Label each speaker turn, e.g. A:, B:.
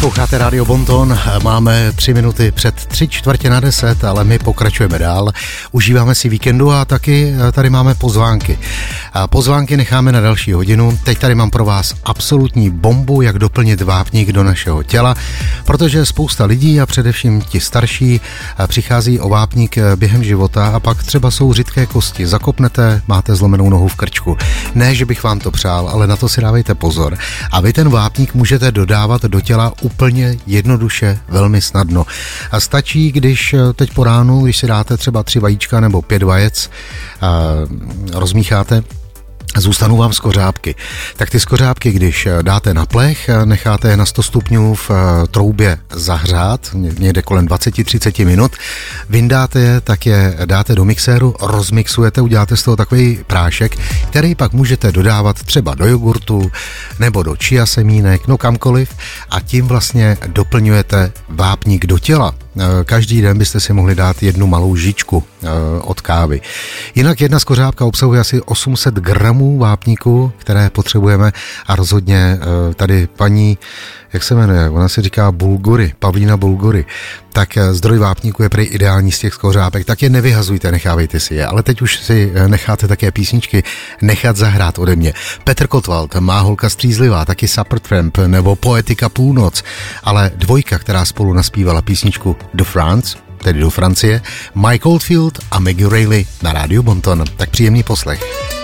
A: Posloucháte Radio Bonton, máme 3 minuty před 9:45, ale my pokračujeme dál. Užíváme si víkendu a taky tady máme pozvánky. Pozvánky necháme na další hodinu. Teď tady mám pro vás absolutní bombu, jak doplnit vápník do našeho těla, protože spousta lidí a především ti starší přichází o vápník během života a pak třeba jsou řidké kosti. Zakopnete, máte zlomenou nohu v krčku. Ne, že bych vám to přál, ale na to si dávejte pozor. A vy ten vápník můžete dodávat do těla úplně jednoduše, velmi snadno. A stačí, když teď po ránu, když si dáte třeba 3 vajíčka nebo 5 vajec, rozmícháte, zůstanou vám skořápky. Tak ty skořápky, když dáte na plech, necháte je na 100 stupňů v troubě zahřát, někde kolem 20-30 minut, vyndáte je, tak je dáte do mixéru, rozmixujete, uděláte z toho takový prášek, který pak můžete dodávat třeba do jogurtu nebo do chia semínek, no kamkoliv, a tím vlastně doplňujete vápník do těla. Každý den byste si mohli dát 1 malou žičku od kávy. Jinak 1 skořápka obsahuje asi 800 gramů vápníku, které potřebujeme, a rozhodně tady paní, jak se jmenuje, ona se říká Bulgury, Pavlína Bulgury, tak zdroj vápníku je prý ideální z těch skořápek, tak je nevyhazujte, nechávejte si je. Ale teď už si necháte také písničky nechat zahrát ode mě. Petr Kotwald, Má holka střízlivá, taky Supertramp nebo Poetika půlnoc, ale 2, která spolu naspívala písničku do France, tedy do Francie, Mike Oldfield a Maggie Reilly na rádiu Bonton. Tak příjemný poslech.